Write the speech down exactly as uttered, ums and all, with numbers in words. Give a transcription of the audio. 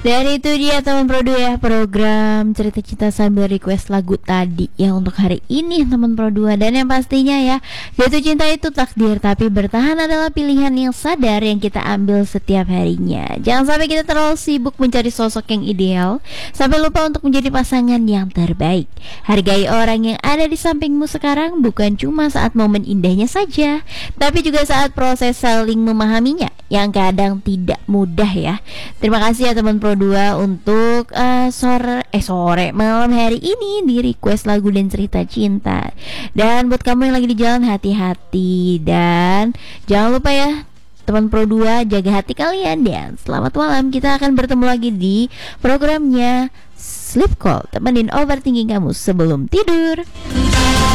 Dan itu dia teman Produ ya, program cerita cinta sambil request lagu tadi ya untuk hari ini teman Produ. Dan yang pastinya ya, jatuh cinta itu takdir, tapi bertahan adalah pilihan yang sadar yang kita ambil setiap harinya. Jangan sampai kita terlalu sibuk mencari sosok yang ideal sampai lupa untuk menjadi pasangan yang terbaik. Hargai orang yang ada di sampingmu sekarang, bukan cuma saat momen indahnya saja, tapi juga saat proses saling memahaminya yang kadang tidak mudah ya. Terima kasih ya teman Pro dua untuk uh, sore eh sore malam hari ini di request lagu dan cerita cinta. Dan buat kamu yang lagi di jalan, hati-hati dan jangan lupa ya teman Pro dua, jaga hati kalian. Dan selamat malam, kita akan bertemu lagi di programnya Sleep Call, temenin overthinking kamu sebelum tidur.